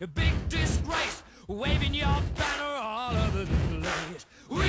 a big disgrace, waving your banner all over the place.